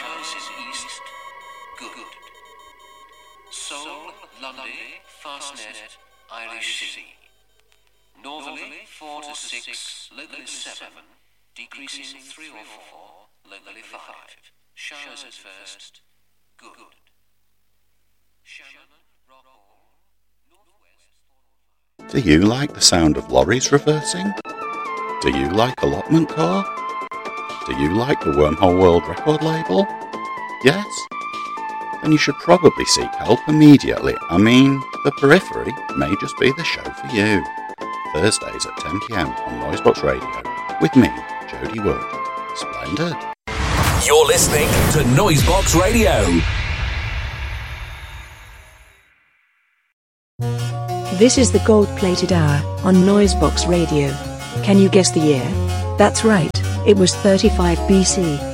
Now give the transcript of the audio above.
South East, good. Seoul, Lundy, Fastnet, Irish Sea. Northerly 4 to 6, locally 7, decreasing 3 or 4, locally 5. Showers at first, good. Shannon, Rockall, northwest. Do you like the sound of lorries reversing? Do you like Allotment Core? Do you like the Wormhole World record label? Yes? Then you should probably seek help immediately. I mean, The Periphery may just be the show for you. Thursdays at 10 PM on Noisebox Radio with me, Jody Wood. Splendid. You're listening to Noisebox Radio. This is the gold-plated hour on Noisebox Radio. Can you guess the year? That's right, it was 35 BC.